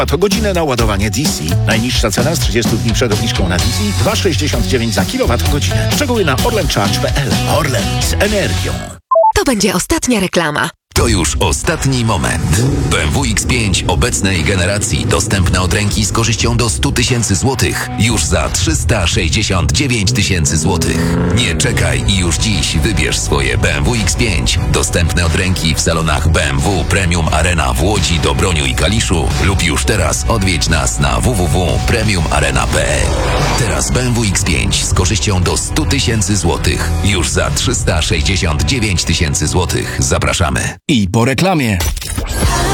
kWh na ładowanie DC. Najniższa cena z 30 dni przed obniżką na DC 2,69 za kWh. Szczegóły na orlencharge.pl. Orlen z energią. To będzie ostatnia reklama. To już ostatni moment. BMW X5 obecnej generacji dostępne od ręki z korzyścią do 100 tysięcy złotych już za 369 tysięcy złotych. Nie czekaj i już dziś wybierz swoje BMW X5 dostępne od ręki w salonach BMW Premium Arena w Łodzi, Dobroniu i Kaliszu lub już teraz odwiedź nas na www.premiumarena.pl. Teraz BMW X5 z korzyścią do 100 tysięcy złotych już za 369 tysięcy złotych. Zapraszamy. I po reklamie.